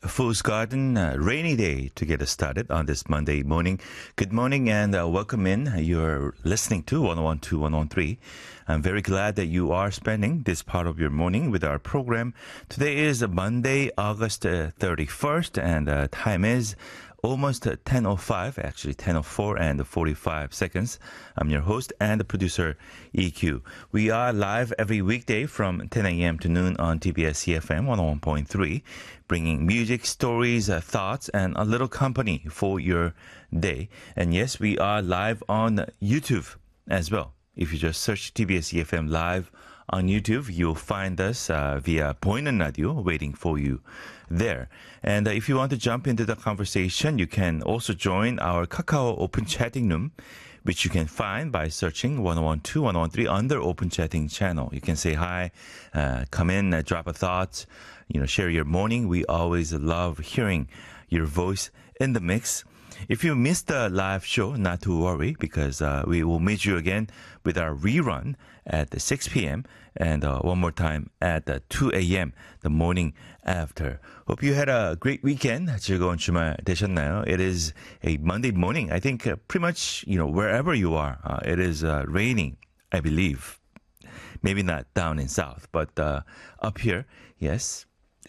Fool's Garden, rainy day to get us started on this Monday morning. Good morning and welcome in. You're listening to 1012, 1013. I'm very glad that you are spending this part of your morning with our program. Today is Monday, August 31st, and time is almost 10:05, actually 10:04 and 45 seconds. I'm your host and producer, EQ. We are live every weekday from 10 a.m. to noon on TBS EFM 101.3, bringing music, stories, thoughts, and a little company for your day. And yes, we are live on YouTube as well. If you just search TBS EFM live on YouTube, you'll find us via 보이는 radio waiting for you there. And if you want to jump into the conversation, you can also join our Kakao Open Chatting Room, which you can find by searching 1012, 1013 under Open Chatting channel. You can say hi, come in, drop a thought, share your morning. We always love hearing your voice in the mix. If you missed the live show, not to worry, because we will meet you again with our rerun at 6 p.m. and one more time at 2 a.m. the morning after. Hope you had a great weekend. 즐거운 주말 되셨나요? It is a Monday morning. I think pretty much, wherever you are, it is raining, I believe. Maybe not down in south, but up here, yes.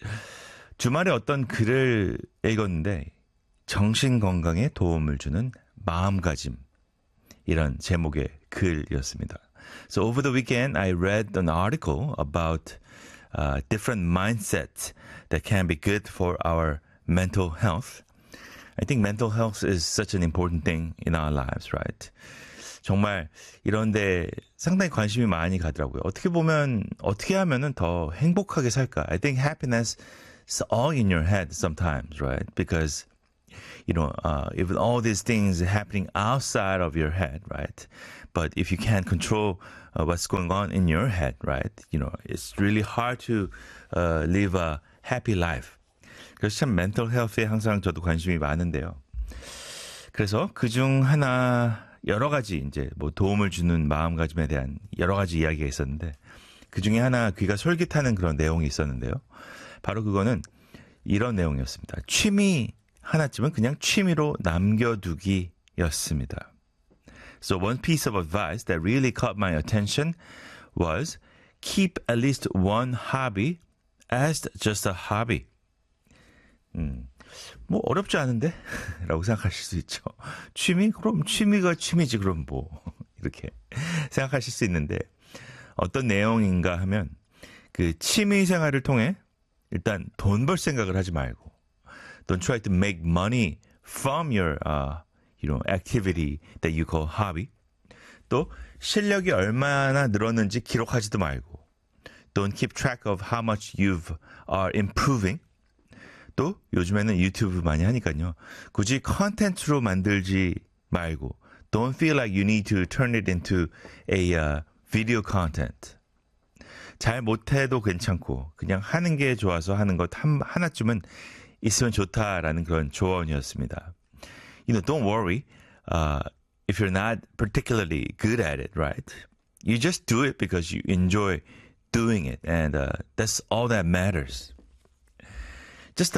주말에 어떤 글을 읽었는데 정신 건강에 도움을 주는 마음가짐, 이런 제목의 글이었습니다. So over the weekend, I read an article about different mindsets that can be good for our mental health. I think mental health is such an important thing in our lives, right? 정말 이런데 상당히 관심이 많이 가더라고요. 어떻게 보면 어떻게 하면은 더 행복하게 살까? I think happiness is all in your head sometimes, right? Because even all these things happening outside of your head, right? But if you can't control what's going on in your head, right? It's really hard to live a happy life. 그래서 참 mental health에 항상 저도 관심이 많은데요. 그래서 그중 하나 여러 가지 이제 도움을 주는 마음가짐에 대한 여러 가지 이야기가 있었는데 그 중에 하나 귀가 솔깃하는 그런 내용이 있었는데요. 바로 그거는 이런 내용이었습니다. 취미 하나쯤은 그냥 취미로 남겨두기였습니다. So one piece of advice that really caught my attention was keep at least one hobby as just a hobby. 어렵지 않은데? 라고 생각하실 수 있죠. 취미? 그럼 취미가 취미지 그럼 이렇게 생각하실 수 있는데 어떤 내용인가 하면 그 취미 생활을 통해 일단 돈 벌 생각을 하지 말고 Don't try to make money from your, activity that you call hobby. 또 실력이 얼마나 늘었는지 기록하지도 말고. Don't keep track of how much you are improving. 또 요즘에는 유튜브 많이 하니까요. 굳이 컨텐츠로 만들지 말고. Don't feel like you need to turn it into a video content. 잘 못해도 괜찮고 그냥 하는 게 좋아서 하는 것 하나쯤은 있으면 좋다라는 그런 조언이었습니다. Don't worry if you're not particularly good at it, right? You just do it because you enjoy doing it, and that's all that matters. Just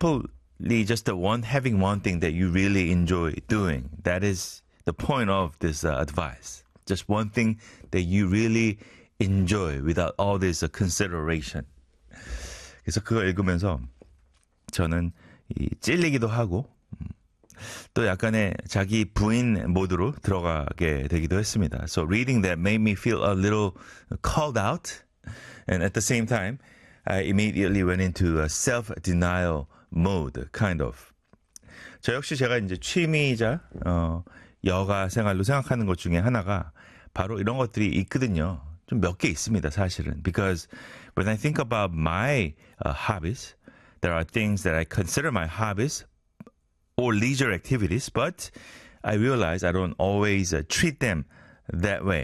having one thing that you really enjoy doing. That is the point of this advice. Just one thing that you really enjoy without all this consideration. 그래서 그거 읽으면서 저는 찔리기도 하고 또 약간의 자기 부인 모드로 들어가게 되기도 했습니다. So reading that made me feel a little called out, and at the same time, I immediately went into a self-denial mode, kind of. 저 역시 제가 이제 취미이자 여가 생활로 생각하는 것 중에 하나가 바로 이런 것들이 있거든요. 좀 몇 개 있습니다, 사실은. Because when I think about my hobbies, there are things that I consider my hobbies or leisure activities, but I realize I don't always treat them that way.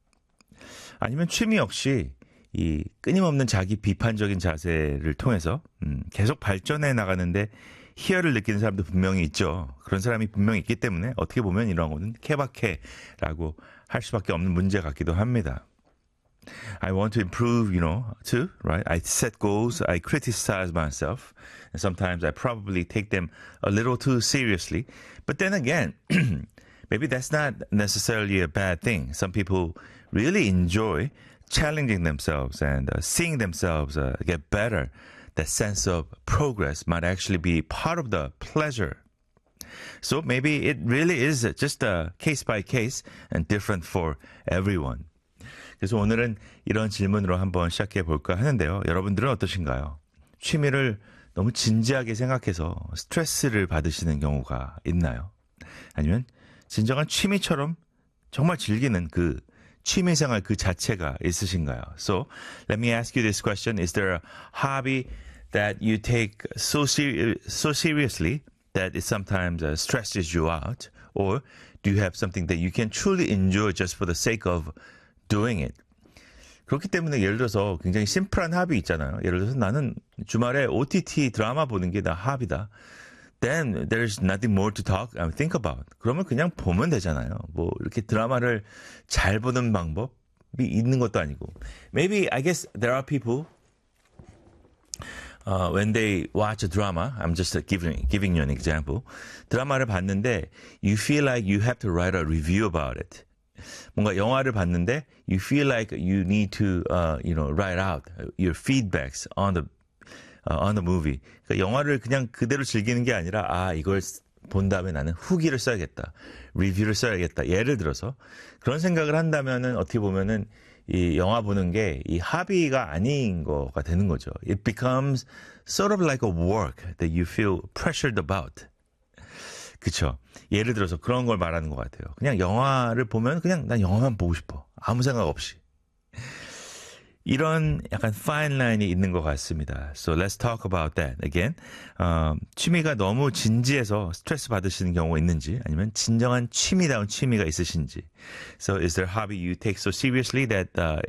아니면 취미 역시 이 끊임없는 자기 비판적인 자세를 통해서 계속 발전해 나가는데 희열을 느끼는 사람도 분명히 있죠. 그런 사람이 분명히 있기 때문에 어떻게 보면 이런 거는 케바케라고 할 수밖에 없는 문제 같기도 합니다. I want to improve, too, right? I set goals, I criticize myself, and sometimes I probably take them a little too seriously. But then again, maybe that's not necessarily a bad thing. Some people really enjoy challenging themselves and seeing themselves get better. That sense of progress might actually be part of the pleasure. So maybe it really is just a case by case and different for everyone. 그래서 오늘은 이런 질문으로 한번 시작해 볼까 하는데요. 여러분들은 어떠신가요? 취미를 너무 진지하게 생각해서 스트레스를 받으시는 경우가 있나요? 아니면 진정한 취미처럼 정말 즐기는 그 취미생활 그 자체가 있으신가요? So let me ask you this question. Is there a hobby that you take so seriously that it sometimes stresses you out? Or do you have something that you can truly enjoy just for the sake of doing it? 그렇기 때문에 예를 들어서 굉장히 심플한 합이 있잖아요. 예를 들어서 나는 주말에 OTT 드라마 보는 게 나 합이다. Then there's nothing more to think about. 그러면 그냥 보면 되잖아요. 뭐 이렇게 드라마를 잘 보는 방법이 있는 것도 아니고. Maybe I guess there are people when they watch a drama, I'm just giving you an example. 드라마를 봤는데 you feel like you have to write a review about it. 뭔가 영화를 봤는데 you feel like you need to write out your feedbacks on the movie. 그러니까 영화를 그냥 그대로 즐기는 게 아니라 이걸 본 다음에 나는 후기를 써야겠다. 리뷰를 써야겠다. 예를 들어서 그런 생각을 한다면은 어떻게 보면은 이 영화 보는 게 이 합의가 아닌 거가 되는 거죠. It becomes sort of like a work that you feel pressured about. 그쵸. 예를 들어서 그런 걸 말하는 것 같아요. 그냥 영화를 보면 그냥 난 영화만 보고 싶어. 아무 생각 없이. 이런 약간 fine line이 있는 것 같습니다. So let's talk about that again. 취미가 너무 진지해서 스트레스 받으시는 경우가 있는지 아니면 진정한 취미다운 취미가 있으신지. So is there a hobby you take so seriously that